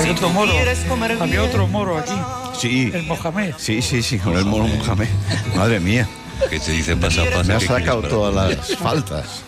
Había otro moro. Había otro moro aquí. Sí. El Mohamed. Sí, con el mono Mohamed. Madre mía. Que te dice pasa. Me ha ¿qué sacado quieres para todas comer? las faltas.